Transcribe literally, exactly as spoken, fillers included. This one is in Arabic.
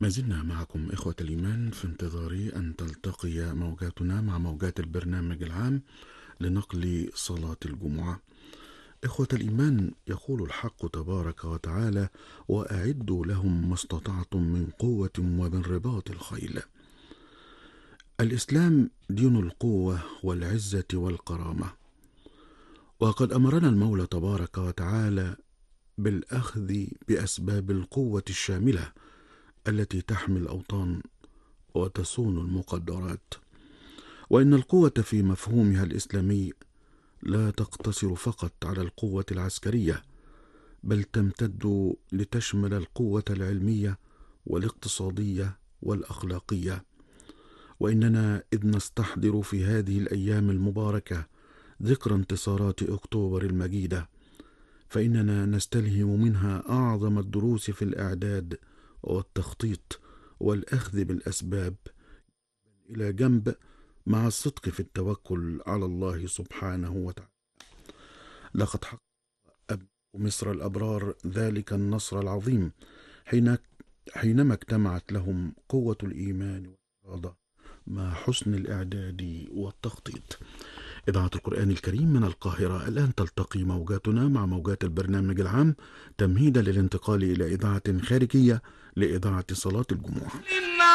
ما زلنا معكم إخوة الإيمان في انتظار أن تلتقي موجاتنا مع موجات البرنامج العام لنقل صلاة الجمعة. إخوة الإيمان، يقول الحق تبارك وتعالى: وأعدوا لهم ما استطعتم من قوة ومن رباط الخيل. الإسلام دين القوة والعزة والكرامة، وقد أمرنا المولى تبارك وتعالى بالأخذ بأسباب القوة الشاملة التي تحمي الأوطان وتصون المقدرات. وإن القوة في مفهومها الإسلامي لا تقتصر فقط على القوة العسكرية، بل تمتد لتشمل القوة العلمية والاقتصادية والأخلاقية. وإننا إذ نستحضر في هذه الأيام المباركة ذكرى انتصارات أكتوبر المجيدة، فإننا نستلهم منها أعظم الدروس في الإعداد والتخطيط والأخذ بالأسباب إلى جنب، مع الصدق في التوكل على الله سبحانه وتعالى. لقد حقق أبناء مصر الأبرار ذلك النصر العظيم حين حينما اجتمعت لهم قوة الإيمان والإرادة مع حسن الإعداد والتخطيط. إذاعة القرآن الكريم من القاهرة، الآن تلتقي موجاتنا مع موجات البرنامج العام تمهيدا للانتقال إلى إذاعة خارجية لإذاعة صلاة الجمعة.